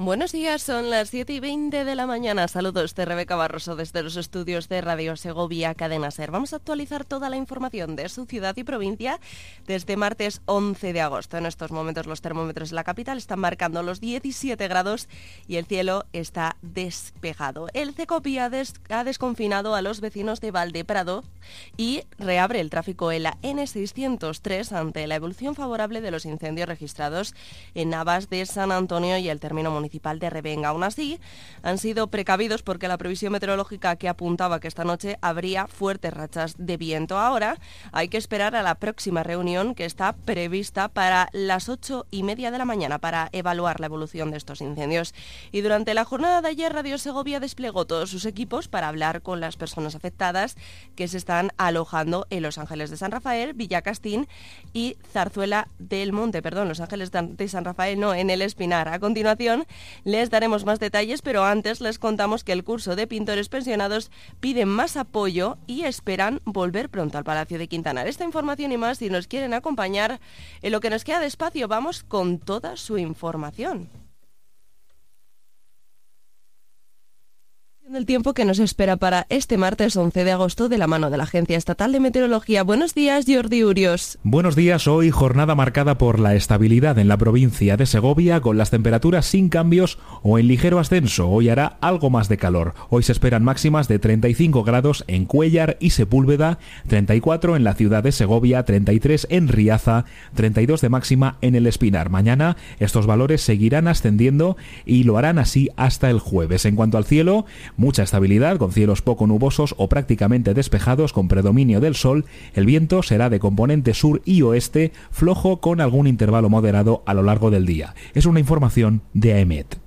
Buenos días, son las 7:20 de la mañana. Saludos de Rebeca Barroso desde los estudios de Radio Segovia Cadena Ser. Vamos a actualizar toda la información de su ciudad y provincia desde martes 11 de agosto. En estos momentos los termómetros en la capital están marcando los 17 grados y el cielo está despejado. El CECOPI ha desconfinado a los vecinos de Valdeprado y reabre el tráfico en la N603 ante la evolución favorable de los incendios registrados en Navas de San Antonio y el término municipal de Revenga. Aún así, han sido precavidos porque la previsión meteorológica que apuntaba que esta noche habría fuertes rachas de viento. Ahora hay que esperar a la próxima reunión que está prevista para las 8:30 de la mañana para evaluar la evolución de estos incendios. Y durante la jornada de ayer, Radio Segovia desplegó todos sus equipos para hablar con las personas afectadas que se están alojando en Los Ángeles de San Rafael, Villacastín y Zarzuela del Monte. Los Ángeles de San Rafael no, en el Espinar. A continuación les daremos más detalles, pero antes les contamos que el curso de pintores pensionados piden más apoyo y esperan volver pronto al Palacio de Quintanar. Esta información y más, si nos quieren acompañar en lo que nos queda de espacio, vamos con toda su información. El tiempo que nos espera para este martes 11 de agosto de la mano de la Agencia Estatal de Meteorología. Buenos días, Jordi Urios. Buenos días. Hoy jornada marcada por la estabilidad en la provincia de Segovia, con las temperaturas sin cambios o en ligero ascenso. Hoy hará algo más de calor. Hoy se esperan máximas de 35 grados en Cuéllar y Sepúlveda, 34 en la ciudad de Segovia, 33 en Riaza, 32 de máxima en el Espinar. Mañana estos valores seguirán ascendiendo y lo harán así hasta el jueves. En cuanto al cielo, mucha estabilidad, con cielos poco nubosos o prácticamente despejados con predominio del sol. El viento será de componente sur y oeste, flojo con algún intervalo moderado a lo largo del día. Es una información de AEMET.